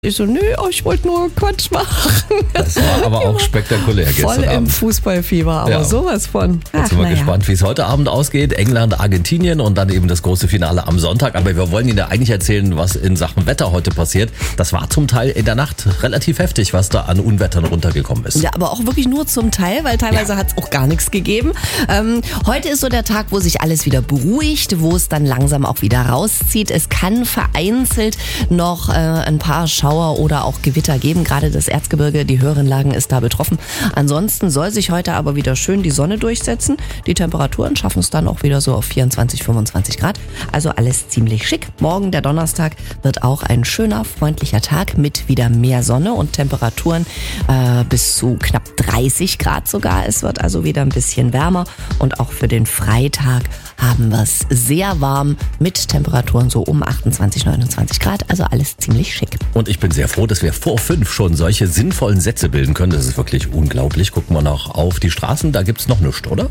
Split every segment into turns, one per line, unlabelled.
Ich so, ich wollte nur Quatsch machen.
Das war aber auch spektakulär gestern
Voll im
Abend.
Fußballfieber, aber sowas von.
Jetzt sind wir gespannt, wie es heute Abend ausgeht. England, Argentinien und dann eben das große Finale am Sonntag. Aber wir wollen Ihnen ja eigentlich erzählen, was in Sachen Wetter heute passiert. Das war zum Teil in der Nacht relativ heftig, was da an Unwettern runtergekommen ist.
Ja, aber auch wirklich nur zum Teil, weil teilweise hat es auch gar nichts gegeben. Heute ist so der Tag, wo sich alles wieder beruhigt, wo es dann langsam auch wieder rauszieht. Es kann vereinzelt noch ein paar Schauer oder auch Gewitter geben. Gerade das Erzgebirge, die höheren Lagen ist da betroffen. Ansonsten soll sich heute aber wieder schön die Sonne durchsetzen. Die Temperaturen schaffen es dann auch wieder so auf 24, 25 Grad. Also alles ziemlich schick. Morgen, der Donnerstag, wird auch ein schöner, freundlicher Tag mit wieder mehr Sonne und Temperaturen bis zu knapp 30 Grad sogar. Es wird also wieder ein bisschen wärmer und auch für den Freitag haben wir es sehr warm mit Temperaturen so um 28, 29 Grad. Also alles ziemlich schick.
Und ich bin sehr froh, dass wir vor 5 schon solche sinnvollen Sätze bilden können. Das ist wirklich unglaublich. Gucken wir noch auf die Straßen, da gibt's noch nichts, oder?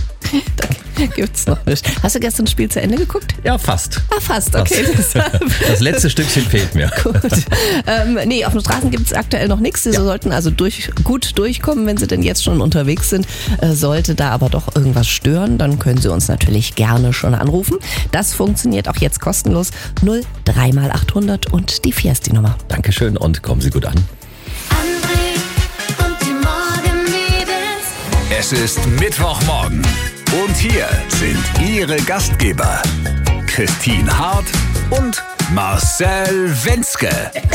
Da gibt's noch nicht. Hast du gestern das Spiel zu Ende geguckt?
Ja, fast.
Ah, fast, okay.
Das letzte Stückchen fehlt mir.
Gut. Nee, auf den Straßen gibt's aktuell noch nichts. Sie sollten also gut durchkommen, wenn Sie denn jetzt schon unterwegs sind. Sollte da aber doch irgendwas stören, dann können Sie uns natürlich gerne schon anrufen. Das funktioniert auch jetzt kostenlos. 03 mal 800 und die 4 ist die Nummer.
Dankeschön und kommen Sie gut an.
André und die Morgenmädels.
Es ist Mittwochmorgen und hier sind Ihre Gastgeber Christine Hart und Marcel Wenzke.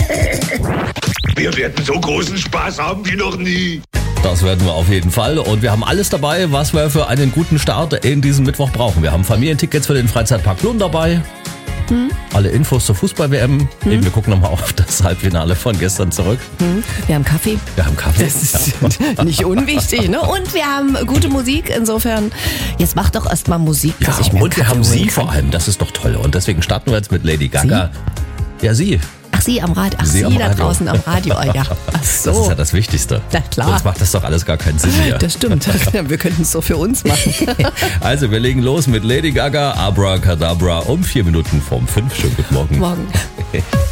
Wir werden so großen Spaß haben wie noch nie.
Das werden wir auf jeden Fall. Und wir haben alles dabei, was wir für einen guten Start in diesem Mittwoch brauchen. Wir haben Familientickets für den Freizeitpark Lund dabei. Alle Infos zur Fußball-WM. Wir gucken nochmal auf das Halbfinale von gestern zurück.
Wir haben Kaffee.
Wir haben Kaffee.
Das ist nicht unwichtig, ne? Und wir haben gute Musik. Insofern, jetzt mach doch erstmal Musik, dass ich mir
und wir
Kaffee
haben
holen
Sie
kann.
vor allem. Das ist doch toll. Und deswegen starten wir jetzt mit Lady Gaga. Ja, Sie.
Ach, Sie am Radio. Ach,
Sie
Sie
am
da
Radio.
draußen am Radio. Oh, ja. Ach
Das ist
so.
ja das Wichtigste.
Na klar.
Sonst macht das doch alles gar keinen Sinn mehr.
Das stimmt. Wir könnten es so für uns machen.
Also, wir legen los mit Lady Gaga, Abracadabra um 4 Minuten vorm 5. Schönen guten Morgen.
Morgen.